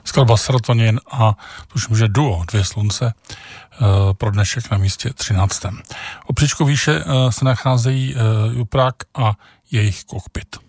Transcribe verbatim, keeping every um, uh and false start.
skladba Serotonin a tuším, že duo Dvě slunce pro dnešek na místě třináctém. O příčku výše se nacházejí Juprák a jejich kokpit.